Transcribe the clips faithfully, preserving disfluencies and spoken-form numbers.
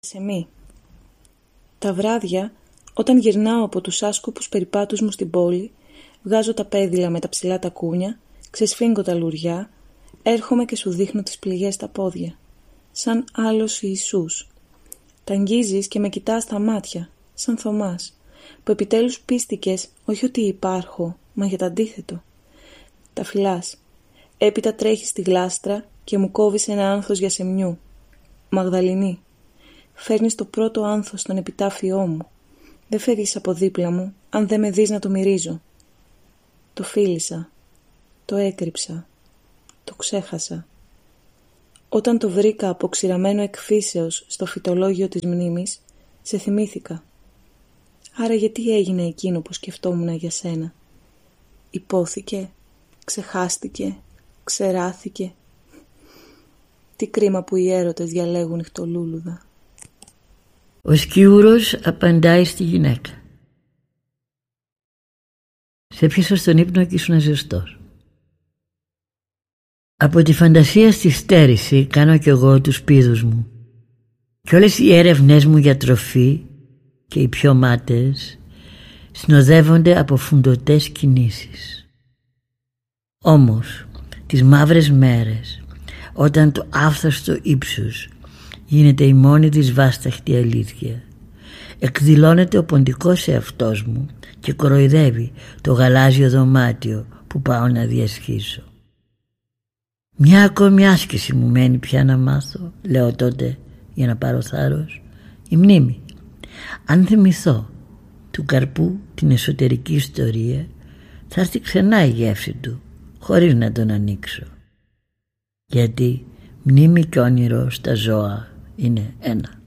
Σεμί. Τα βράδια, όταν γυρνάω από τους άσκοπους περιπάτους μου στην πόλη, βγάζω τα πέδιλα με τα ψηλά τακούνια, ξεσφίγγω τα λουριά, έρχομαι και σου δείχνω τις πληγές στα πόδια, σαν άλλος Ιησούς. Τα αγγίζεις και με κοιτάς στα μάτια, σαν Θωμάς, που επιτέλους πίστηκες όχι ότι υπάρχω, μα για το αντίθετο. Τα φυλάς. Έπειτα τρέχεις στη γλάστρα και μου κόβεις ένα άνθος για σεμιού. Μαγδαληνή. Φέρνεις το πρώτο άνθος στον επιτάφιό μου. Δεν φεύγεις από δίπλα μου, αν δεν με δεις να το μυρίζω. Το φίλησα. Το έκρυψα. Το ξέχασα. Όταν το βρήκα αποξηραμένο εκφύσεως στο φυτολόγιο της μνήμης, σε θυμήθηκα. Άρα γιατί έγινε εκείνο που σκεφτόμουν για σένα? Υπόθηκε, ξεχάστηκε, ξεράθηκε. Τι κρίμα που οι έρωτες διαλέγουν νυχτολούλουδα. Ο σκιούρος απαντάει στη γυναίκα. Σε πιάσα στον ύπνο και ήσουν ζεστός. Από τη φαντασία στη στέρηση κάνω κι εγώ τους πήδους μου. Κι όλες οι έρευνές μου για τροφή και οι πιο μάταιες συνοδεύονται από φουντωτές κινήσεις. Όμως τις μαύρες μέρες, όταν το άφθαστο ύψος γίνεται η μόνη της βάσταχτη αλήθεια, εκδηλώνεται ο ποντικός εαυτός μου και κοροϊδεύει το γαλάζιο δωμάτιο που πάω να διασχίσω. Μια ακόμη άσκηση μου μένει πια να μάθω, λέω τότε για να πάρω θάρρος, η μνήμη. Αν θυμηθώ του καρπού την εσωτερική ιστορία, θα έρθει ξανά η γεύση του χωρίς να τον ανοίξω. Γιατί μνήμη και όνειρο στα ζώα είναι ένα.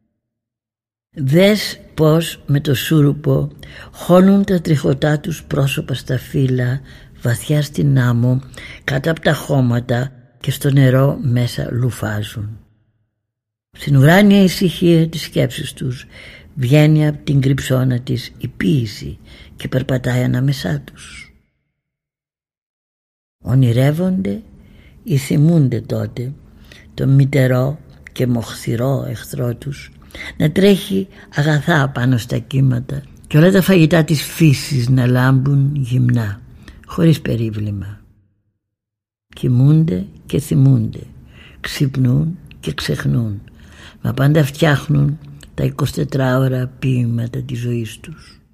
Δες πως με το σούρουπο χώνουν τα τριχωτά τους πρόσωπα στα φύλλα, βαθιά στην άμμο, κάτω από τα χώματα και στο νερό μέσα λουφάζουν. Στην ουράνια ησυχία της σκέψης τους βγαίνει από την κρυψώνα της η ποίηση και περπατάει ανάμεσά τους. Ονειρεύονται ή θυμούνται τότε το μητερό και μοχθηρό εχθρό τους να τρέχει αγαθά πάνω στα κύματα και όλα τα φαγητά της φύσης να λάμπουν γυμνά, χωρίς περίβλημα. Κοιμούνται και θυμούνται, ξυπνούν και ξεχνούν, μα πάντα φτιάχνουν τα εικοσιτετράωρα ποίηματα της ζωής τους.